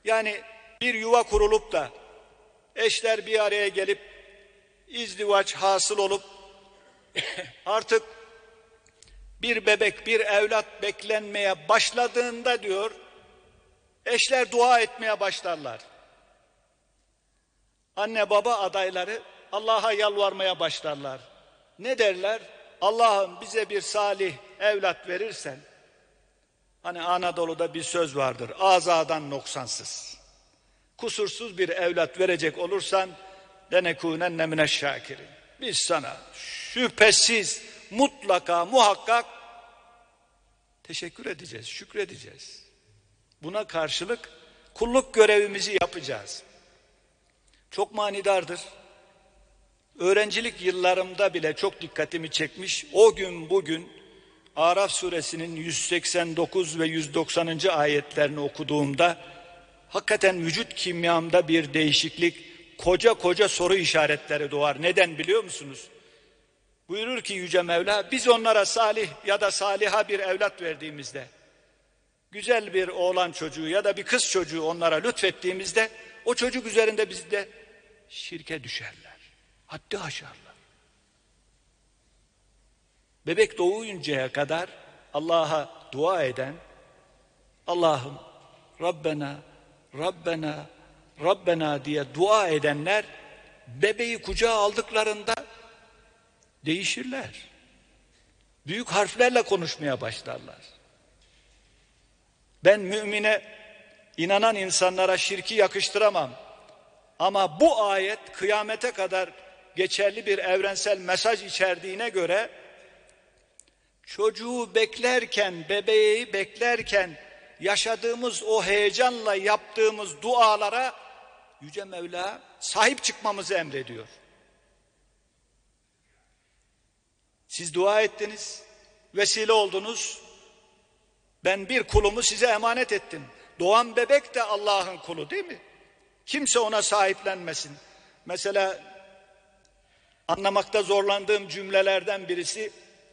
Yani bir yuva kurulup da eşler bir araya gelip izdivaç hasıl olup artık bir bebek, bir evlat beklenmeye başladığında diyor, eşler dua etmeye başlarlar. Anne baba adayları Allah'a yalvarmaya başlarlar. Ne derler? Allah'ım bize bir salih evlat verirsen, hani Anadolu'da bir söz vardır, azadan noksansız, kusursuz bir evlat verecek olursan lenekûnenne mineşşâkirin. Biz sana şüphesiz, mutlaka, muhakkak teşekkür edeceğiz, şükredeceğiz. Buna karşılık kulluk görevimizi yapacağız. Çok manidardır. Öğrencilik yıllarımda bile çok dikkatimi çekmiş. O gün bugün Araf suresinin 189 ve 190. ayetlerini okuduğumda hakikaten vücut kimyamda bir değişiklik, koca koca soru işaretleri doğar. Neden biliyor musunuz? Buyurur ki Yüce Mevla, biz onlara salih ya da saliha bir evlat verdiğimizde, güzel bir oğlan çocuğu ya da bir kız çocuğu onlara lütfettiğimizde, o çocuk üzerinde biz de şirke düşerler. Haddi aşarlar. Bebek doğuncaya kadar Allah'a dua eden, Allah'ım Rabbena, Rabbena, Rabbena diye dua edenler, bebeği kucağa aldıklarında değişirler. Büyük harflerle konuşmaya başlarlar. Ben mümine, inanan insanlara şirki yakıştıramam. Ama bu ayet kıyamete kadar geçerli bir evrensel mesaj içerdiğine göre, çocuğu beklerken, bebeği beklerken yaşadığımız o heyecanla yaptığımız dualara Yüce Mevla sahip çıkmamızı emrediyor. Siz dua ettiniz, vesile oldunuz. Ben bir kulumu size emanet ettim. Doğan bebek de Allah'ın kulu değil mi? Kimse ona sahiplenmesin. Mesela anlamakta zorlandığım cümlelerden birisi,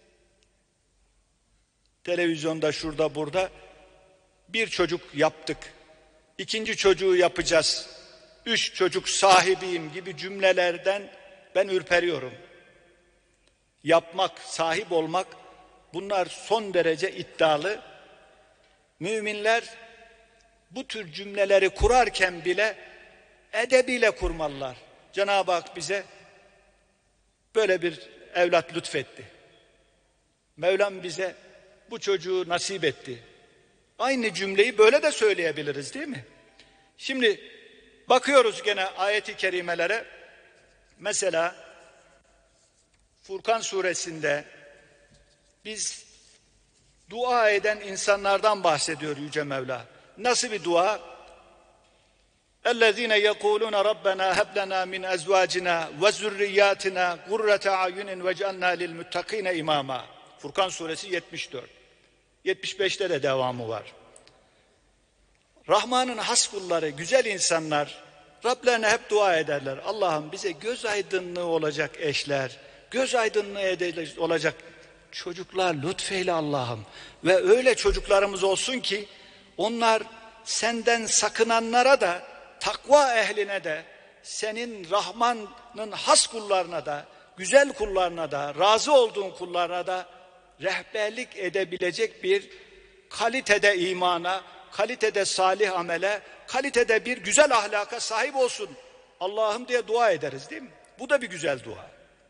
televizyonda şurada burada, bir çocuk yaptık, ikinci çocuğu yapacağız, 3 çocuk sahibiyim gibi cümlelerden ben ürperiyorum. Yapmak, sahip olmak, bunlar son derece iddialı. Müminler bu tür cümleleri kurarken bile edebiyle kurmalılar. Cenab-ı Hak bize böyle bir evlat lütfetti. Mevlam bize bu çocuğu nasip etti. Aynı cümleyi böyle de söyleyebiliriz değil mi? Şimdi bakıyoruz gene ayet-i kerimelere. Mesela Furkan suresinde biz dua eden insanlardan bahsediyor Yüce Mevla. Nasıl bir dua? اَلَّذ۪ينَ يَقُولُونَ رَبَّنَا هَبْ لَنَا مِنْ اَزْوَاجِنَا وَزُرِّيَّاتِنَا قُرَّةَ اَعْيُنٍ وَاجْعَلْنَا لِلْمُتَّقِينَ اِمَامًا. Furkan suresi 74. 75'te de devamı var. Rahman'ın has kulları, güzel insanlar Rablerine hep dua ederler. Allah'ım bize göz aydınlığı olacak eşler, göz aydınlığı olacak çocuklar lütfeyle Allah'ım. Ve öyle çocuklarımız olsun ki onlar senden sakınanlara da, takva ehline de, senin Rahman'ın has kullarına da, güzel kullarına da, razı olduğun kullarına da rehberlik edebilecek bir kalitede imana, kalitede salih amele, kalitede bir güzel ahlaka sahip olsun Allah'ım diye dua ederiz değil mi? Bu da bir güzel dua.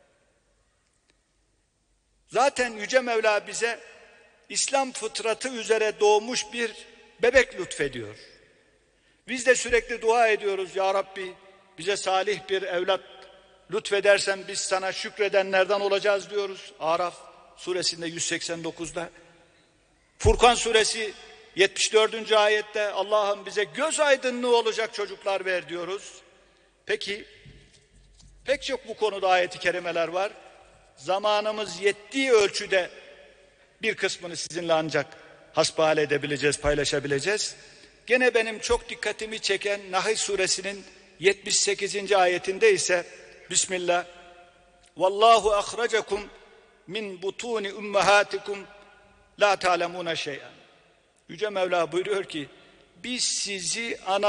Zaten Yüce Mevla bize İslam fıtratı üzere doğmuş bir bebek lütfediyor. Biz de sürekli dua ediyoruz. Ya Rabbi bize salih bir evlat lütfedersen biz sana şükredenlerden olacağız diyoruz. Araf suresinde 189'da. Furkan suresi 74. ayette Allah'ım bize göz aydınlığı olacak çocuklar ver diyoruz. Peki pek çok bu konuda ayet-i kerimeler var. Zamanımız yettiği ölçüde bir kısmını sizinle ancak hasbihal edebileceğiz, paylaşabileceğiz. Gene benim çok dikkatimi çeken Nahl suresinin 78. ayetinde ise Bismillah Vallahu ahracakum min butuni ummahatikum la ta'lemuna şey'en. Yüce Mevla buyuruyor ki biz sizi ana